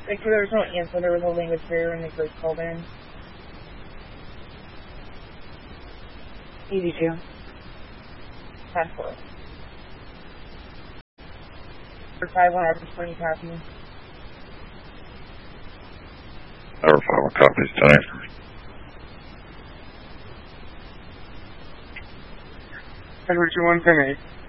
Like, there was no answer. There was a language barrier when they first called in. 82. Passport. 51 Arthur Spring, copy. Number 5 copies tonight. Edward 2110-8.